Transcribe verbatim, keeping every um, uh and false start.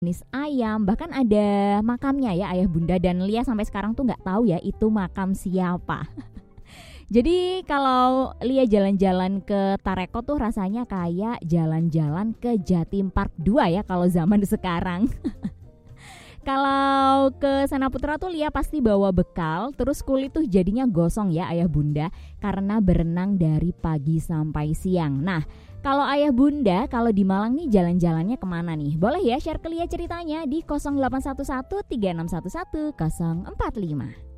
jenis ayam, bahkan ada makamnya ya ayah bunda, dan Lia sampai sekarang tuh nggak tahu ya itu makam siapa. Jadi kalau Lia jalan-jalan ke Tareko tuh rasanya kayak jalan-jalan ke Jatim Park dua ya kalau zaman sekarang. Kalau ke Sana Putra tuh Lia pasti bawa bekal, terus kulit tuh jadinya gosong ya ayah bunda karena berenang dari pagi sampai siang. Nah, kalau ayah bunda kalau di Malang nih jalan-jalannya kemana nih? Boleh ya share ke Lia ceritanya di nol delapan satu satu tiga enam satu satu nol empat lima.